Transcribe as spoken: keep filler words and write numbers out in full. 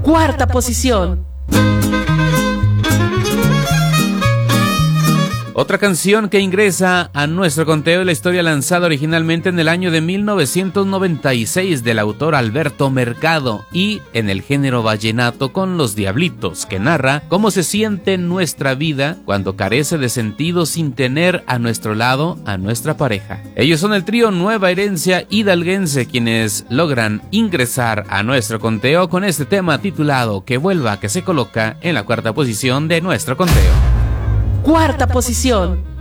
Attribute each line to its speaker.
Speaker 1: Cuarta posición.
Speaker 2: Otra canción que ingresa a nuestro conteo es la historia lanzada originalmente en el año de mil novecientos noventa y seis del autor Alberto Mercado y en el género vallenato con Los Diablitos, que narra cómo se siente nuestra vida cuando carece de sentido sin tener a nuestro lado a nuestra pareja. Ellos son el trío Nueva Herencia hidalguense, quienes logran ingresar a nuestro conteo con este tema titulado Que Vuelva, que se coloca en la cuarta posición de nuestro conteo.
Speaker 1: Cuarta posición.